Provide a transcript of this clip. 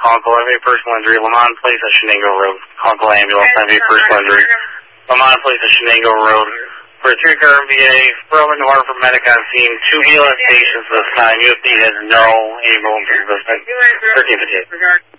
Conkle, I have a personal injury. Lamont Place at Shenango Road. Conkle ambulance, I have a personal injury. Lamont Place at Shenango Road. For a 3-car MVA, Berlin to Hartford Medic on scene. 2 ELS patients this time. UFD has no ambulance assistance. 1358.